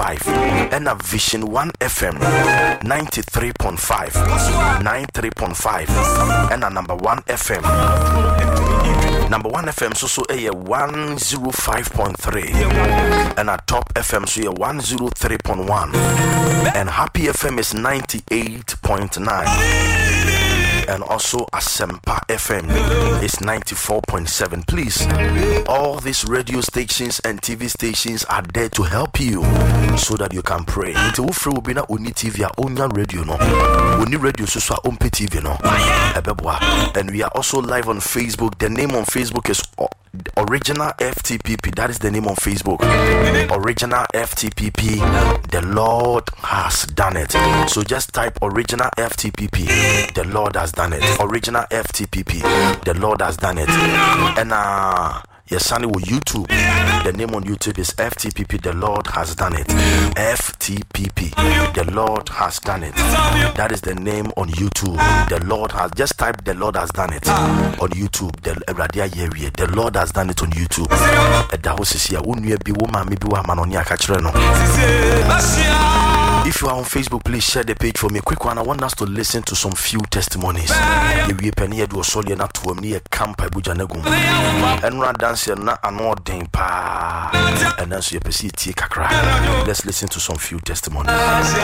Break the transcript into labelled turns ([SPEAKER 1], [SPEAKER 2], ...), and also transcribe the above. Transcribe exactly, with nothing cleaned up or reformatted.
[SPEAKER 1] five, and a Vision one F M ninety-three point five, ninety-three point five, and a number one F M. Number one F M so so a one oh five point three, and a top F M so a one oh three point one, and Happy F M is ninety-eight point nine, and also Asempa F M is ninety-four point seven. Please, all these radio stations and T V stations are there to help you so that you can pray. Until we free will be na only T V, only radio no, only radio so so on T V no. And we are also live on Facebook. The name on Facebook is Original F T P P. That is the name on Facebook. Original F T P P. The Lord has done it. So just type Original F T P P. The Lord has done it. Original F T P P. The Lord has done it. And uh yes, Sunny will YouTube. The name on YouTube is F T P P. The Lord has done it. F T P P. The Lord has done it. That is the name on YouTube. The Lord has just type the Lord has done it on YouTube. The The Lord has done it on YouTube. If you are on Facebook, please share the page for me. Quick one, I want us to listen to some few testimonies. And dance na anodin pa. And then so you see kakra. Let's listen to some few testimonies.